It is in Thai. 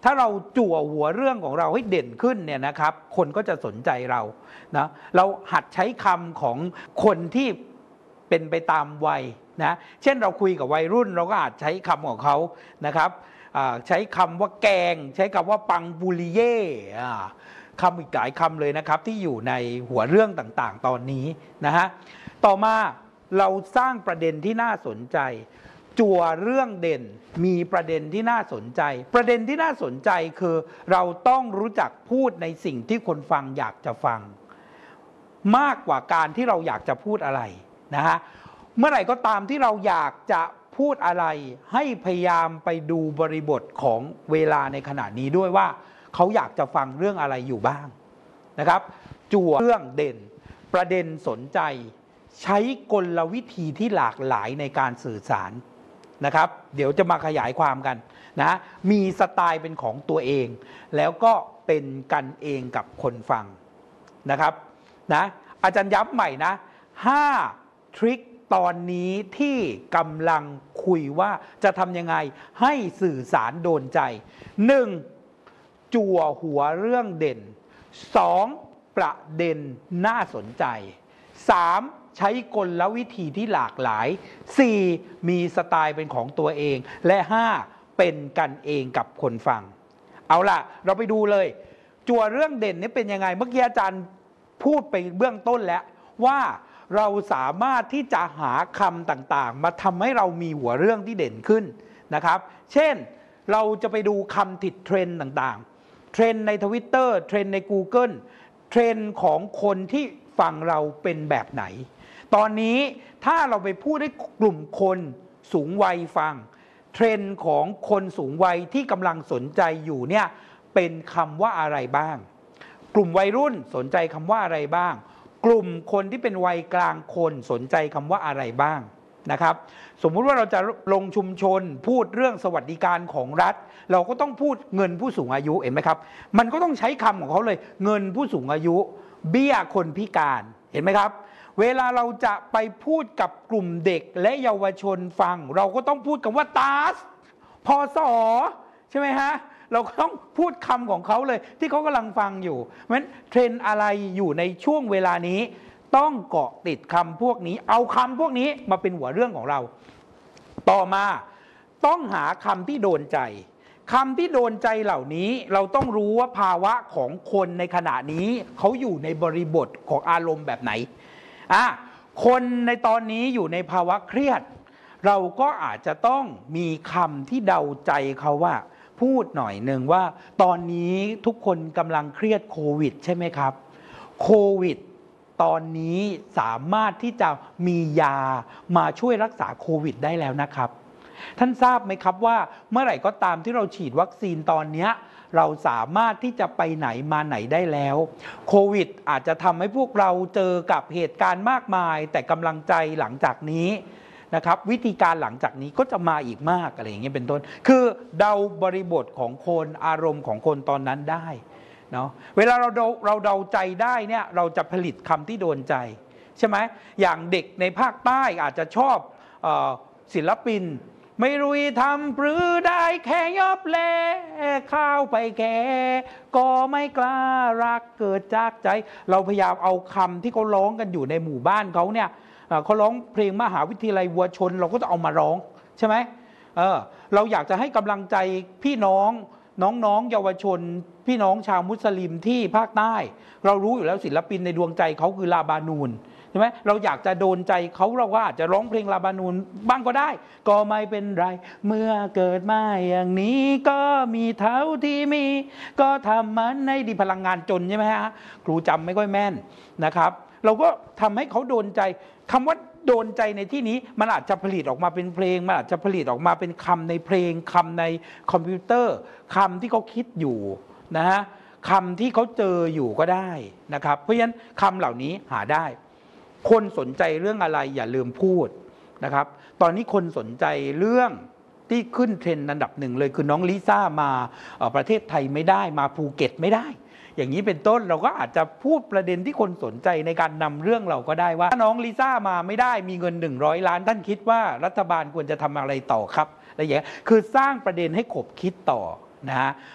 ถ้าเราจั่วหัวเรื่องของเราให้เด่นขึ้นเนี่ยนะครับคนก็จะสนใจเรานะเราหัดใช้คำของคนที่เป็นไปตามวัยนะเช่นเราคุยกับวัยรุ่นเราก็อาจใช้คำของเขานะครับใช้คำว่าแกงใช้คำว่าปังบุริเย่คำอีกหลายคำเลยนะครับที่อยู่ในหัวเรื่องต่างๆตอนนี้นะฮะต่อมาเราสร้างประเด็นที่น่าสนใจจั่วเรื่องเด่นมีประเด็นที่น่าสนใจประเด็นที่น่าสนใจคือเราต้องรู้จักพูดในสิ่งที่คนฟังอยากจะฟังมากกว่าการที่เราอยากจะพูดอะไรนะฮะเมื่อไหร่ก็ตามที่เราอยากจะพูดอะไรให้พยายามไปดูบริบทของเวลาในขณะนี้ด้วยว่าเขาอยากจะฟังเรื่องอะไรอยู่บ้างนะครับจั่วเรื่องเด่นประเด็นสนใจใช้กลวิธีที่หลากหลายในการสื่อสารนะครับเดี๋ยวจะมาขยายความกันนะมีสไตล์เป็นของตัวเองแล้วก็เป็นกันเองกับคนฟังนะครับนะอาจารย์ย้ำใหม่นะ5ทริคตอนนี้ที่กำลังคุยว่าจะทำยังไงให้สื่อสารโดนใจ 1. จั่วหัวเรื่องเด่น 2. ประเด็นน่าสนใจ 3. ใช้กลวิธีที่หลากหลาย 4. มีสไตล์เป็นของตัวเองและ 5. เป็นกันเองกับคนฟังเอาล่ะเราไปดูเลยจั่วเรื่องเด่นนี่เป็นยังไงเมื่อกี้อาจารย์พูดไปเบื้องต้นแล้วว่าเราสามารถที่จะหาคำต่างๆมาทำให้เรามีหัวเรื่องที่เด่นขึ้นนะครับเช่นเราจะไปดูคำติดเทรนด์ต่างๆเทรนด์ใน Twitter เทรนด์ใน Google เทรนด์ของคนที่ฟังเราเป็นแบบไหนตอนนี้ถ้าเราไปพูดให้กลุ่มคนสูงวัยฟังเทรนด์ของคนสูงวัยที่กำลังสนใจอยู่เนี่ยเป็นคำว่าอะไรบ้างกลุ่มวัยรุ่นสนใจคำว่าอะไรบ้างกลุ่มคนที่เป็นวัยกลางคนสนใจคำว่าอะไรบ้างนะครับสมมุติว่าเราจะลงชุมชนพูดเรื่องสวัสดิการของรัฐเราก็ต้องพูดเงินผู้สูงอายุเห็นไหมครับมันก็ต้องใช้คำของเขาเลยเงินผู้สูงอายุเบี้ยคนพิการเห็นไหมครับเวลาเราจะไปพูดกับกลุ่มเด็กและเยาวชนฟังเราก็ต้องพูดคำว่าตาสพศใช่ไหมฮะเราก็ต้องพูดคำของเขาเลยที่เขากำลังฟังอยู่เพราะฉะนั้นเทรนด์อะไรอยู่ในช่วงเวลานี้ต้องเกาะติดคำพวกนี้เอาคำพวกนี้มาเป็นหัวเรื่องของเราต่อมาต้องหาคำที่โดนใจคำที่โดนใจเหล่านี้เราต้องรู้ว่าภาวะของคนในขณะนี้เขาอยู่ในบริบทของอารมณ์แบบไหนคนในตอนนี้อยู่ในภาวะเครียดเราก็อาจจะต้องมีคำที่เดาใจเขาว่าพูดหน่อยหนึ่งว่าตอนนี้ทุกคนกำลังเครียดโควิดใช่ไหมครับโควิดตอนนี้สามารถที่จะมียามาช่วยรักษาโควิดได้แล้วนะครับท่านทราบไหมครับว่าเมื่อไหร่ก็ตามที่เราฉีดวัคซีนตอนนี้เราสามารถที่จะไปไหนมาไหนได้แล้วโควิดอาจจะทำให้พวกเราเจอกับเหตุการณ์มากมายแต่กำลังใจหลังจากนี้นะครับวิธีการหลังจากนี้ก็จะมาอีกมากอะไรอย่างเงี้ยเป็นต้นคือเดาบริบทของคนอารมณ์ของคนตอนนั้นได้เนาะเวลาเราเดาใจได้เนี่ยเราจะผลิตคำที่โดนใจใช่ไหมอย่างเด็กในภาคใต้อาจจะชอบศิลปินไม่รู้ทำหรือได้แค่ยอบแลข้าวไปแค่ก็ไม่กล้ารักเกิดจากใจเราพยายามเอาคำที่เขาร้องกันอยู่ในหมู่บ้านเขาเนี่ยเขาร้องเพลงมหาวิทยาลัยวัวชนเราก็จะเอามาร้องใช่ไหมเราอยากจะให้กำลังใจพี่น้องเยาวชนพี่น้องชาวมุสลิมที่ภาคใต้เรารู้อยู่แล้วศิลปินในดวงใจเขาคือลาบานูนใช่ไหมเราอยากจะโดนใจเขาเราก็อาจจะร้องเพลงลาบานูนบ้างก็ได้ก็ไม่เป็นไรเมื่อเกิดมาอย่างนี้ก็มีเท่าที่มีก็ทำมันในดีพลังงานจนใช่ไหมฮะครูจำไม่ค่อยแม่นนะครับเราก็ทำให้เขาโดนใจคำว่าโดนใจในที่นี้มันอาจจะผลิตออกมาเป็นเพลงมันอาจจะผลิตออกมาเป็นคำในเพลงคำในคอมพิวเตอร์คำที่เขาคิดอยู่นะฮะคำที่เขาเจออยู่ก็ได้นะครับเพราะฉะนั้นคำเหล่านี้หาได้คนสนใจเรื่องอะไรอย่าลืมพูดนะครับตอนนี้คนสนใจเรื่องที่ขึ้นเทรนด์อันดับหนึ่งเลยคือน้องลิซ่ามาประเทศไทยไม่ได้มาภูเก็ตไม่ได้อย่างนี้เป็นต้นเราก็อาจจะพูดประเด็นที่คนสนใจในการนำเรื่องเราก็ได้ว่าถ้าน้องลิซ่ามาไม่ได้มีเงิน100 ล้านท่านคิดว่ารัฐบาลควรจะทำอะไรต่อครับอะไรอย่างนี้คือสร้างประเด็นให้ขบคิดต่อนะฮะ